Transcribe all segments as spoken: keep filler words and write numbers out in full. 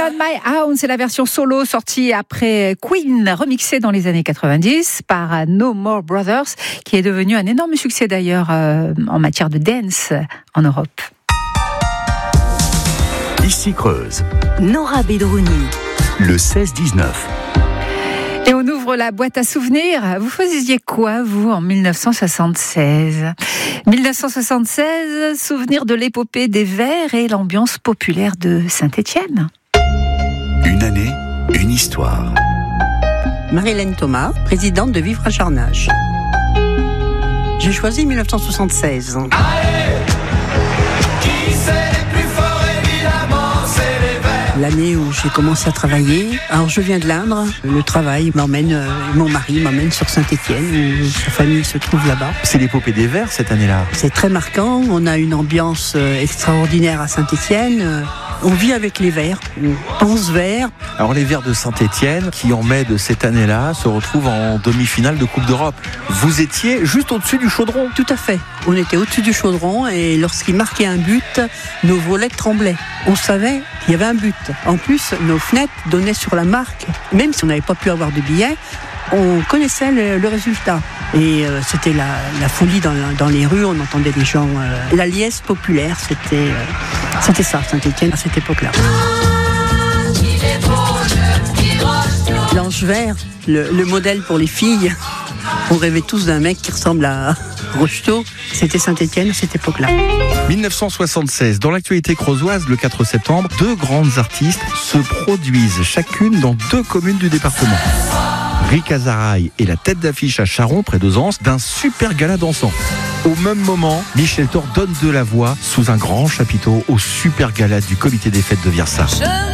on My Own, c'est la version solo sortie après Queen, remixée dans les années quatre-vingt-dix par No More Brothers, qui est devenu un énorme succès d'ailleurs euh, en matière de dance en Europe. Ici Creuse. Nora Bedrouni. Le seize dix-neuf. Et on ouvre la boîte à souvenirs. Vous faisiez quoi, vous, en dix-neuf cent soixante-seize ? dix-neuf cent soixante-seize, souvenir de l'épopée des Verts et l'ambiance populaire de Saint-Étienne. Une année, une histoire. Marie-Hélène Thomas, présidente de Vivre à Charnage. J'ai choisi dix-neuf cent soixante-seize. Allez, qui c'est les plus forts, évidemment, c'est les Verts. L'année où j'ai commencé à travailler. Alors je viens de l'Indre, le travail m'emmène, euh, mon mari m'emmène sur Saint-Étienne, où sa famille se trouve là-bas. C'est l'épopée des Verts cette année-là. C'est très marquant, on a une ambiance euh, extraordinaire à Saint-Étienne. Euh, on vit avec les Verts, on pense Verts. Alors les Verts de Saint-Étienne, qui en mai de cette année-là, se retrouvent en demi-finale de Coupe d'Europe. Vous étiez juste au-dessus du chaudron. Tout à fait. On était au-dessus du chaudron et lorsqu'il marquait un but, nos volets tremblaient. On savait qu'il y avait un but. En plus, nos fenêtres donnaient sur la marque. Même si on n'avait pas pu avoir de billets, on connaissait le, le résultat. Et euh, c'était la, la folie dans, dans les rues, on entendait des gens... Euh, la liesse populaire, c'était, euh, c'était ça, Saint-Étienne, à cette époque-là. L'ange vert, le, le modèle pour les filles, on rêvait tous d'un mec qui ressemble à Rocheteau. C'était Saint-Étienne à cette époque-là. dix-neuf cent soixante-seize, dans l'actualité creusoise, le quatre septembre, deux grandes artistes se produisent chacune dans deux communes du département. Rick Azaray est la tête d'affiche à Charon, près d'Auzance, d'un super gala dansant. Au même moment, Michel Thor donne de la voix sous un grand chapiteau au super gala du comité des fêtes de Viersart.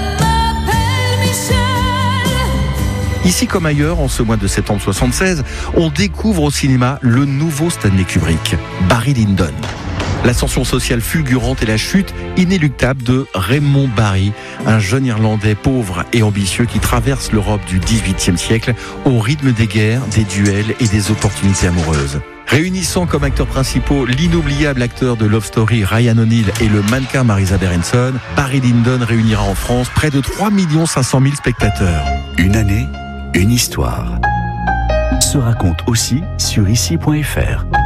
Ici comme ailleurs, en ce mois de septembre soixante-seize, on découvre au cinéma le nouveau Stanley Kubrick, Barry Lyndon. L'ascension sociale fulgurante et la chute inéluctable de Raymond Barry, un jeune Irlandais pauvre et ambitieux qui traverse l'Europe du dix-huitième siècle au rythme des guerres, des duels et des opportunités amoureuses. Réunissant comme acteurs principaux l'inoubliable acteur de Love Story Ryan O'Neal et le mannequin Marisa Berenson, Barry Lyndon réunira en France près de trois millions cinq cent mille spectateurs. Une année, une histoire. Se raconte aussi sur ici point f r.